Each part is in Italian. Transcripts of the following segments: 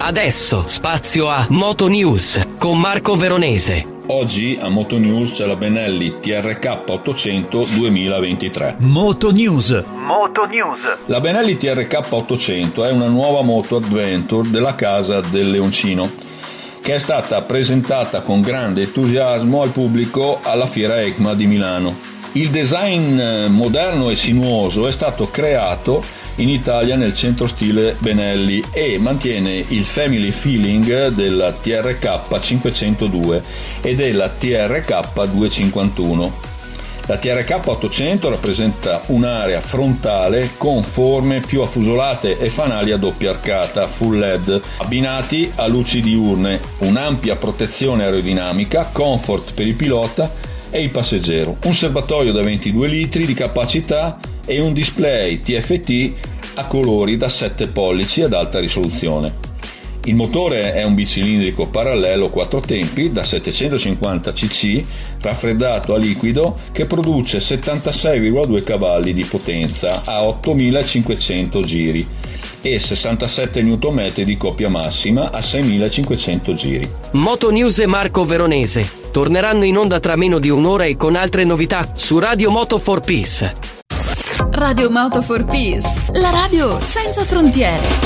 Adesso spazio a Moto News con Marco Veronese. Oggi a Moto News c'è la Benelli TRK 800 2023. Moto News. La Benelli TRK 800 è una nuova moto adventure della casa del Leoncino, che è stata presentata con grande entusiasmo al pubblico alla fiera EICMA di Milano. Il design moderno e sinuoso è stato creato in Italia nel centro stile Benelli e mantiene il family feeling della TRK 502 e della TRK 251. La TRK 800 rappresenta un'area frontale con forme più affusolate e fanali a doppia arcata full LED abbinati a luci diurne, un'ampia protezione aerodinamica, comfort per il pilota e il passeggero, un serbatoio da 22 litri di capacità e un display TFT a colori da 7 pollici ad alta risoluzione. Il motore è un bicilindrico parallelo 4 tempi da 750 cc raffreddato a liquido che produce 76,2 cavalli di potenza a 8500 giri e 67 Nm di coppia massima a 6500 giri. Moto News e Marco Veronese torneranno in onda tra meno di un'ora e con altre novità su Radio Moto for Peace. Radio Moto for Peace, la radio senza frontiere.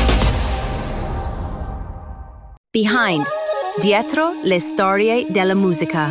Behind, dietro le storie della musica.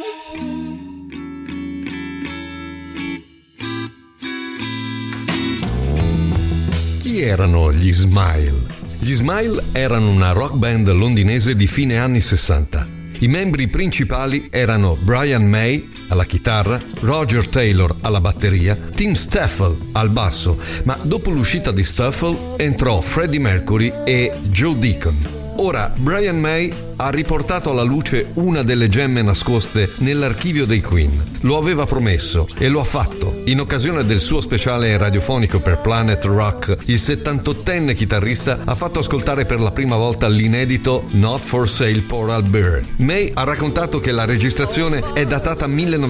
Chi erano gli Smile? Gli Smile erano una rock band londinese di fine anni 60. I membri principali erano Brian May alla chitarra, Roger Taylor alla batteria, Tim Staffel al basso, ma dopo l'uscita di Staffel entrò Freddie Mercury e Joe Deacon. Ora, Brian May ha riportato alla luce una delle gemme nascoste nell'archivio dei Queen. Lo aveva promesso e lo ha fatto. In occasione del suo speciale radiofonico per Planet Rock, il 78enne chitarrista ha fatto ascoltare per la prima volta l'inedito Not For Sale Portal Bear. May ha raccontato che la registrazione è datata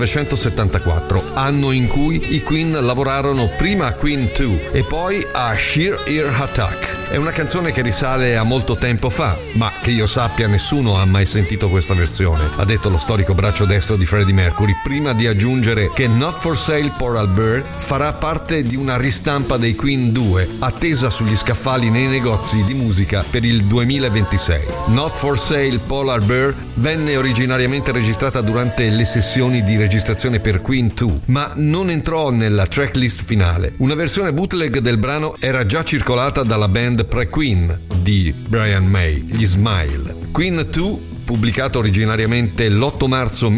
1974, anno in cui i Queen lavorarono prima a Queen 2 e poi a Sheer Ear Attack. È una canzone che risale a molto tempo fa, ma che io sappia nessuno ha mai sentito questa versione, ha detto lo storico braccio destro di Freddie Mercury, prima di aggiungere che Not For Sale Portal Bear farà parte di una ristampa dei Queen 2 attesa sugli scaffali nei negozi di musica per il 2026. Not For Sale Polar Bear venne originariamente registrata durante le sessioni di registrazione per Queen 2, ma non entrò nella tracklist finale. Una versione bootleg del brano era già circolata dalla band pre-Queen di Brian May, gli Smile. Queen 2, pubblicato originariamente l'8 marzo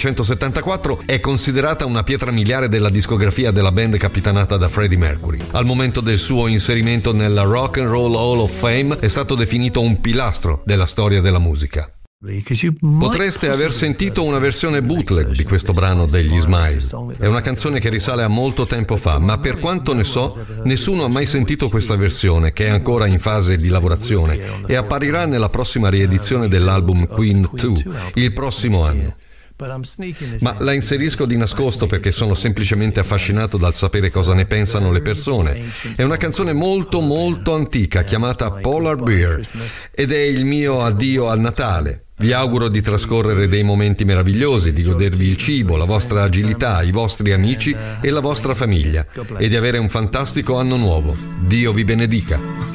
1974, è considerata una pietra miliare della discografia della band capitanata da Freddie Mercury. Al momento del suo inserimento nella Rock and Roll Hall of Fame è stato definito un pilastro della storia della musica. Potreste aver sentito una versione bootleg di questo brano degli Smile. È una canzone che risale a molto tempo fa, ma per quanto ne so, nessuno ha mai sentito questa versione, che è ancora in fase di lavorazione e apparirà nella prossima riedizione dell'album Queen 2 il prossimo anno. Ma la inserisco di nascosto perché sono semplicemente affascinato dal sapere cosa ne pensano le persone. È una canzone molto molto antica chiamata Polar Bear ed è il mio addio al Natale. Vi auguro di trascorrere dei momenti meravigliosi, di godervi il cibo, la vostra agilità, i vostri amici e la vostra famiglia e di avere un fantastico anno nuovo. Dio vi benedica.